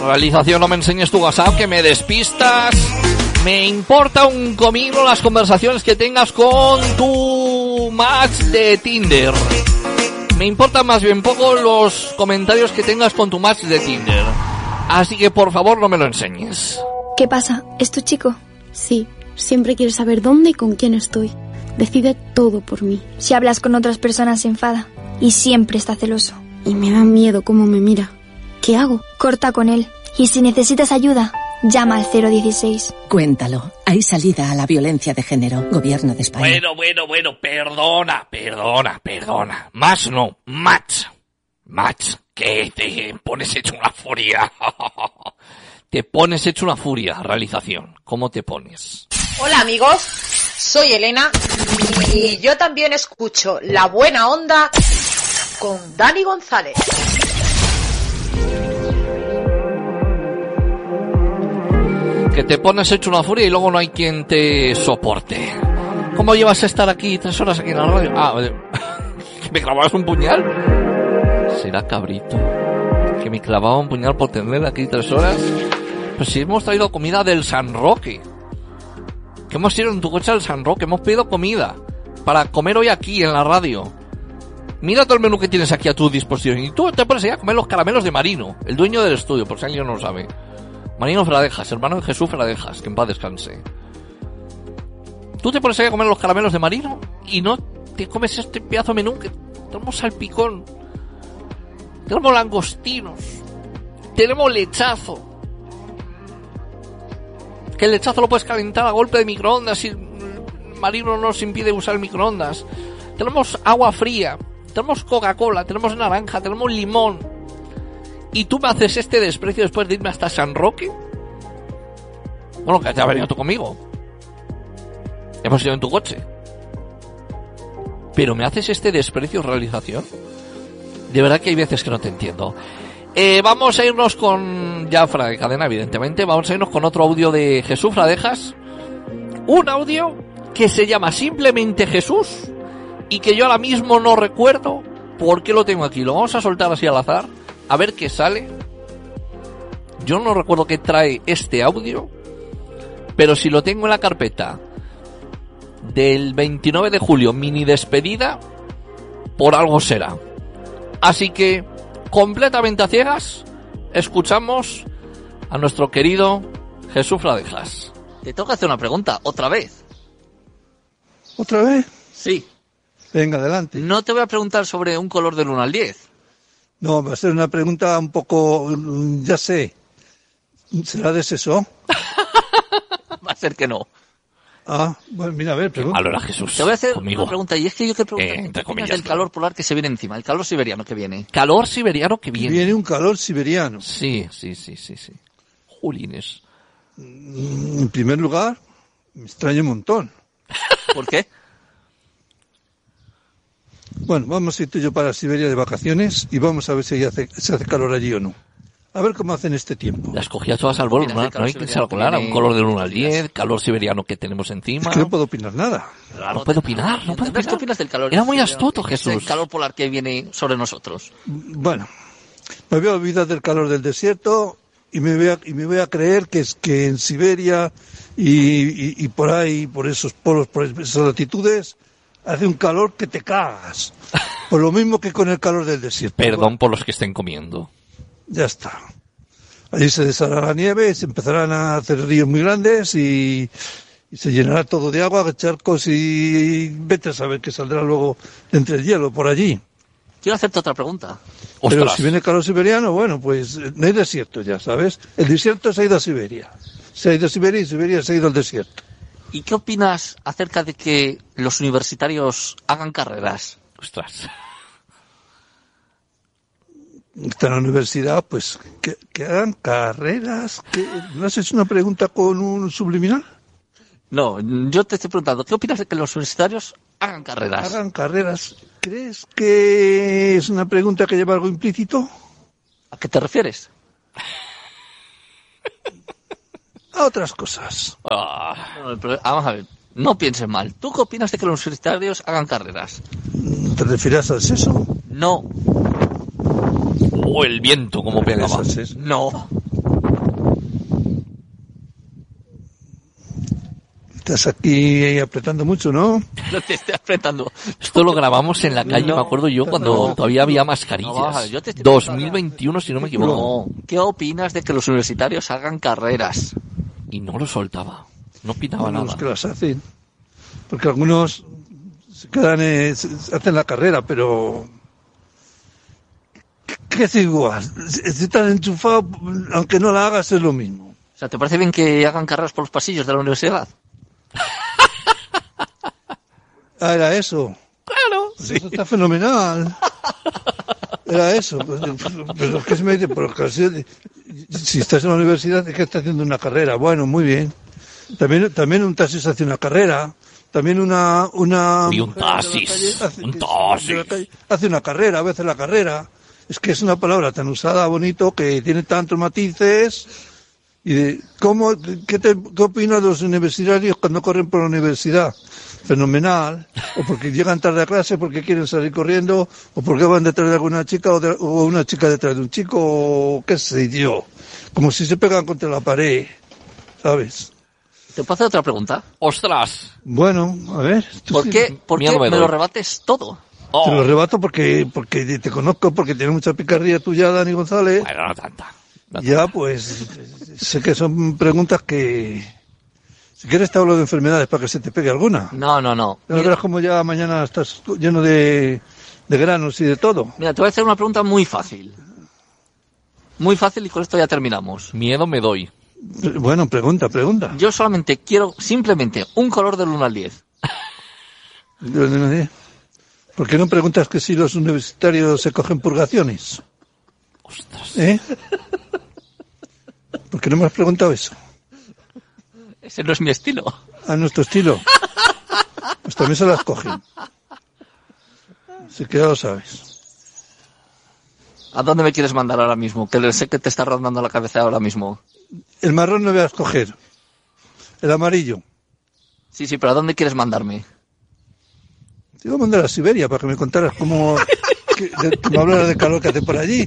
Realización, no me enseñes tu WhatsApp, que me despistas. Me importa un comino las conversaciones que tengas con tu match de Tinder. Me importa más bien poco los comentarios que tengas con tu match de Tinder. Así que por favor no me lo enseñes. ¿Qué pasa? ¿Es tu chico? Sí, siempre quiere saber dónde y con quién estoy. Decide todo por mí. Si hablas con otras personas se enfada y siempre está celoso. Y me da miedo cómo me mira. ¿Qué hago? Corta con él. Y si necesitas ayuda, llama al 016. Cuéntalo. Hay salida a la violencia de género. Gobierno de España. Bueno, perdona. Más no, match. Que te pones hecho una furia. Te pones hecho una furia, realización. ¿Cómo te pones? Hola amigos, soy Elena y yo también escucho La Buena Onda con Dani González. Que te pones hecho una furia y luego no hay quien te soporte. ¿Cómo llevas a estar aquí 3 horas aquí en la radio? ¿Que me clavabas un puñal? Será cabrito. ¿Que me clavaba un puñal por tener aquí 3 horas? Pues si hemos traído comida del San Roque. Que hemos ido en tu coche al San Roque. Hemos pedido comida para comer hoy aquí en la radio. Mira todo el menú que tienes aquí a tu disposición. Y tú te pones ahí a comer los caramelos de Marino, el dueño del estudio, por si alguien no lo sabe. Marino Fradejas, hermano de Jesús Fradejas, que en paz descanse. Tú te pones ahí a comer los caramelos de Marino y no te comes este pedazo de menú que tenemos salpicón, tenemos langostinos, tenemos lechazo. Que el lechazo lo puedes calentar a golpe de microondas y Marino nos impide usar el microondas. Tenemos agua fría, tenemos Coca-Cola, tenemos naranja, tenemos limón. ¿Y tú me haces este desprecio después de irme hasta San Roque? Bueno, que te has venido tú conmigo. Hemos ido en tu coche. ¿Pero me haces este desprecio, realización? De verdad que hay veces que no te entiendo. Vamos a irnos con... Ya fuera de cadena, evidentemente. Vamos a irnos con otro audio de Jesús Fradejas. Un audio que se llama simplemente Jesús y que yo ahora mismo no recuerdo por qué lo tengo aquí. Lo vamos a soltar así al azar. A ver qué sale. Yo no recuerdo qué trae este audio, pero si lo tengo en la carpeta del 29 de julio, mini despedida, por algo será. Así que, completamente a ciegas, escuchamos a nuestro querido Jesús Fradejas. Te tengo que hacer una pregunta, otra vez. ¿Otra vez? Sí. Venga, adelante. No te voy a preguntar sobre un color del 1 al 10. No, va a ser una pregunta un poco, ya sé, ¿será de sexo? Va a ser que no. Ah, bueno, mira, a ver, pregunta. Ahora, Jesús, te voy a hacer conmigo. una pregunta, y es que yo quiero preguntar del calor polar que se viene encima, el calor siberiano que viene. Calor siberiano que viene. Viene un calor siberiano. Sí. Julines. En primer lugar, me extraña un montón. ¿Por qué? Bueno, vamos a ir tú y yo para Siberia de vacaciones y vamos a ver si se hace calor allí o no. A ver cómo hacen este tiempo. Las cogía todas al bolo, no hay que calcular, un color del 1 al 10, calor siberiano que tenemos encima. Es que no puedo opinar nada. No puedo opinar. ¿Qué opinas del calor? Era muy astuto, Jesús. El calor polar que viene sobre nosotros. Bueno, me voy a olvidar del calor del desierto y me voy a creer que es que en Siberia y por ahí, por esos polos, por esas latitudes, hace un calor que te cagas. Por lo mismo que con el calor del desierto. Perdón por los que estén comiendo. Ya está. Allí se deshará la nieve, se empezarán a hacer ríos muy grandes y se llenará todo de agua, charcos y vete a saber qué saldrá luego entre el hielo por allí. Quiero hacerte otra pregunta. Pero Ostras. si viene calor siberiano, bueno, pues no hay desierto ya, ¿sabes? El desierto se ha ido a Siberia. Se ha ido a Siberia y Siberia se ha ido al desierto. ¿Y qué opinas acerca de que los universitarios hagan carreras? Ostras. Está en la universidad, pues que hagan carreras. ¿No has hecho una pregunta con un subliminal? No, yo te estoy preguntando, ¿qué opinas de que los universitarios hagan carreras? Hagan carreras. ¿Crees que es una pregunta que lleva algo implícito? ¿A qué te refieres? A otras cosas. No, pero vamos a ver, no pienses mal. ¿Tú qué opinas de que los universitarios hagan carreras? ¿Te refieres al sexo? No. O el viento, como pegaba. ¿Es al sexo? No. Estás aquí apretando mucho, ¿no? No te estoy apretando. Esto lo grabamos en la calle, No, me acuerdo yo, cuando no. todavía había No, mascarillas. yo te estoy 2021, si no me equivoco. No. ¿Qué opinas de que los universitarios hagan carreras? Y no lo soltaba. No opinaba Bueno, nada. los que las hacen. Porque algunos se quedan, hacen la carrera, pero... ¿Qué es igual? Si estás enchufado, aunque no la hagas, es lo mismo. O sea, ¿te parece bien que hagan carreras por los pasillos de la universidad? Ah, era eso. Claro. Pues eso está fenomenal. Era eso. Pero es que se me dice, por ocasión, si estás en la universidad, es que estás haciendo una carrera. Bueno, muy bien. También un taxista hace una carrera. También una Y un taxis. Un taxis. hace una carrera, a veces la carrera. Es que es una palabra tan usada, bonito, que tiene tantos matices. ¿Y qué opinas de los universitarios cuando corren por la universidad? Fenomenal. O porque llegan tarde a clase, porque quieren salir corriendo, o porque van detrás de alguna chica, o una chica detrás de un chico, o qué sé yo. Como si se pegan contra la pared, ¿sabes? ¿Te puedo hacer otra pregunta? ¡Ostras! Bueno, a ver. ¿Por qué Miedo me me doy. lo rebates todo? Oh. Te lo rebato porque te conozco, porque tienes mucha picardía tuya, Dani González. Bueno, no tanta. No Ya, pues, sé que son preguntas que... Si quieres te hablo de enfermedades para que se te pegue alguna. No. Ya verás como ya mañana estás lleno de granos y de todo. Mira, te voy a hacer una pregunta muy fácil. Muy fácil y con esto ya terminamos. Miedo me doy. Bueno, pregunta. Yo solamente quiero simplemente un color del 1 al 10. ¿Por qué no preguntas que si los universitarios se cogen purgaciones? Ostras. ¿Eh? ¿Por qué no me has preguntado eso? Ese no es mi estilo. A nuestro estilo. Pues también se las cogen. Así que ya lo sabes. ¿A dónde me quieres mandar ahora mismo? Que sé que te está rondando la cabeza ahora mismo. El marrón no voy a escoger. El amarillo. Sí, pero ¿a dónde quieres mandarme? Te iba a mandar a Siberia para que me contaras cómo... que me hablaras de calor que hace por allí.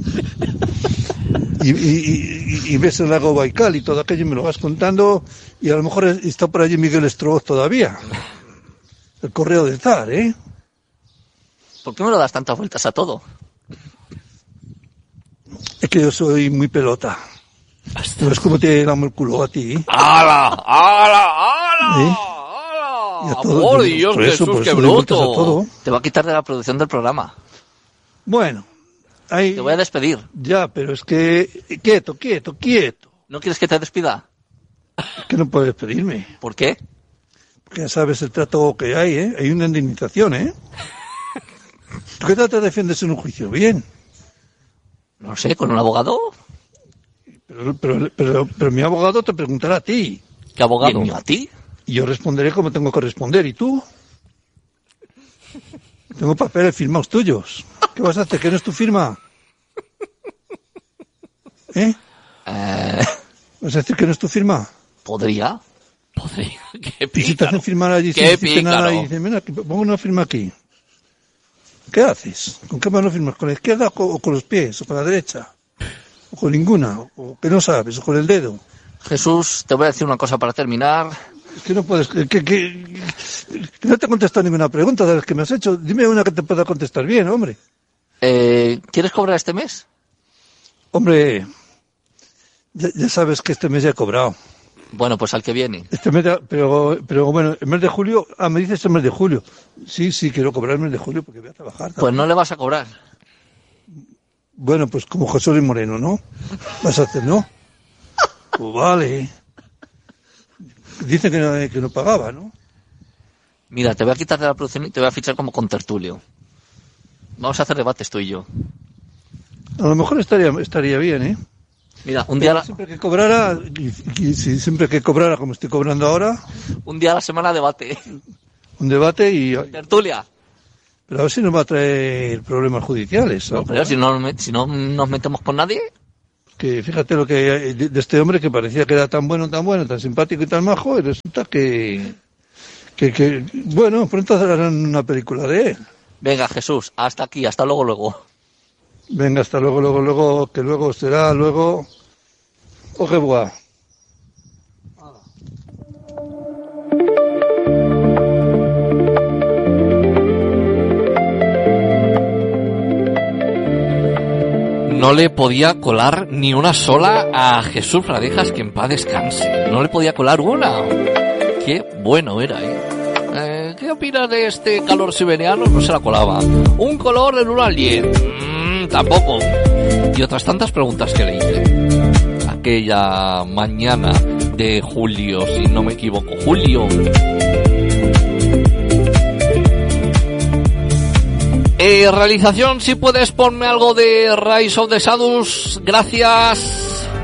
Y ves el lago Baikal y todo aquello y me lo vas contando. Y a lo mejor está por allí Miguel Strogoff todavía. El correo de zar, ¿eh? ¿Por qué me lo das tantas vueltas a todo? Es que yo soy muy pelota. No es como te damos el culo a ti. ¡Hala! ¡Hala! ¿Eh? ¡Hala! Y a todo, ¡Por Dios, por eso, Jesús, por qué eso le invitas a bruto! todo. Te va a quitar de la producción del programa. Bueno, ahí... Te voy a despedir. Ya, pero es que... Quieto. ¿No quieres que te despida? Es que no puedes pedirme. ¿Por qué? Porque ya sabes el trato que hay, ¿eh? Hay una indemnización, ¿eh? ¿Tú qué tal te defiendes en un juicio? Bien. No sé, ¿con un abogado? Pero mi abogado te preguntará a ti. ¿Qué abogado? ¿Y a ti? Y yo responderé como tengo que responder. ¿Y tú? Tengo papeles firmados tuyos. ¿Qué vas a hacer? ¿Que no es tu firma? ¿Eh? ¿Vas a decir que no es tu firma? ¿Podría? Podría. ¡Qué Y si te hacen pícaro! firmar allí sin ¡Qué decirte nada y pícaro! dicen, mira, pongo una firma aquí. ¿Qué haces? ¿Con qué mano firmas? ¿Con la izquierda o con los pies? ¿O con la derecha? ¿O con ninguna? ¿O que no sabes? ¿O con el dedo? Jesús, te voy a decir una cosa para terminar. Es que no puedes... Que no te he contestado ninguna pregunta de las que me has hecho. Dime una que te pueda contestar bien, hombre. ¿Quieres cobrar este mes? Hombre, ya sabes que este mes ya he cobrado. Bueno, pues al que viene. Este mes pero bueno, el mes de julio... Ah, me dices el mes de julio. Sí, quiero cobrar el mes de julio porque voy a trabajar. Pues no le vas a cobrar. Bueno, pues como José Luis Moreno, ¿no? Vas a hacer, ¿no? Pues vale. Dicen que no pagaba, ¿no? Mira, te voy a quitar de la producción y te voy a fichar como contertulio. Vamos a hacer debates tú y yo. A lo mejor estaría bien, ¿eh? Mira, un día Siempre que cobrara, siempre que cobrara como estoy cobrando ahora, a la semana debate. un debate y... Tertulia. Pero a ver si nos va a traer problemas judiciales. No, ¿no? pero si no nos metemos con nadie. Que fíjate lo que hay de este hombre que parecía que era tan bueno, tan simpático y tan majo, y resulta que bueno, pronto harán una película de él. Venga, Jesús, hasta aquí, hasta luego. Venga, hasta luego, que luego será, luego... Au revoir. no le podía colar ni una sola a Jesús Fradejas, que en paz descanse. No le podía colar una. Qué bueno era, ¿qué opinas de este calor siberiano? No se la colaba. Un color del 1 al 10. Tampoco. Y otras tantas preguntas que le hice. Aquella mañana de julio, si no me equivoco. Julio. Realización, si puedes ponme algo de Rise of the Shadows. Gracias.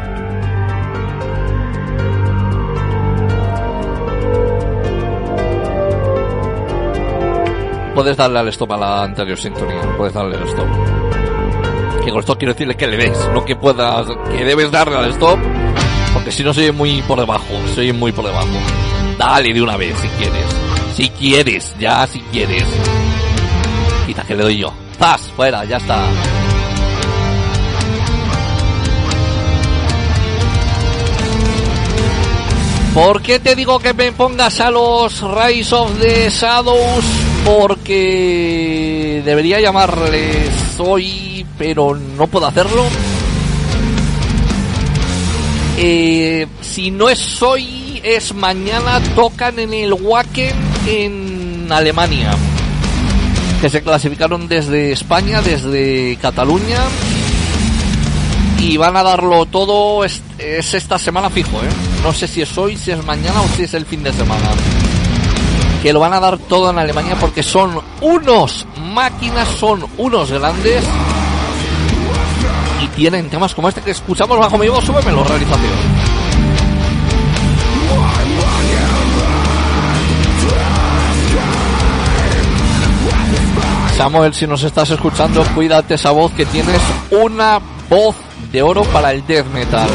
Puedes darle al stop a la anterior sintonía. Puedes darle al stop. Que con esto quiero decirle que le des, no que puedas, que debes darle al stop, porque si no soy muy por debajo. Dale de una vez si quieres. Si quieres, si quieres. Quita que le doy yo. ¡Zas! Fuera, ya está. ¿Por qué te digo que me pongas a los Rise of the Shadows? Porque debería llamarles hoy, pero no puedo hacerlo. Si no es hoy, es mañana. Tocan en el Wacken en Alemania, que se clasificaron desde España, desde Cataluña, y van a darlo todo. Es esta semana fijo, no sé si es hoy, si es mañana o si es el fin de semana, que lo van a dar todo en Alemania, porque son unos máquinas, son unos grandes, y tienen temas como este que escuchamos bajo mi voz. Súbemelo, realización. Samuel, si nos estás escuchando, cuídate esa voz, que tienes una voz de oro para el death metal.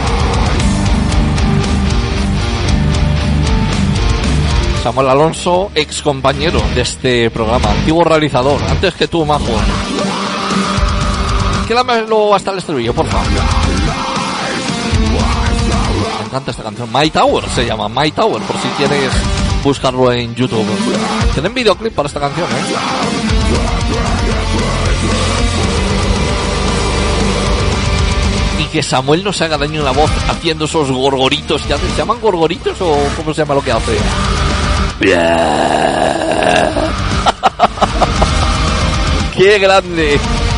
Samuel Alonso, ex compañero de este programa, antiguo realizador, antes que tú, majo. Quédamelo hasta el estribillo, por favor. Me encanta esta canción. My Tower se llama, My Tower, por si quieres buscarlo en YouTube. Tienen videoclip para esta canción, Y que Samuel no se haga daño en la voz haciendo esos gorgoritos que hacen. ¿Se llaman gorgoritos o cómo se llama lo que hace? ¡Qué grande!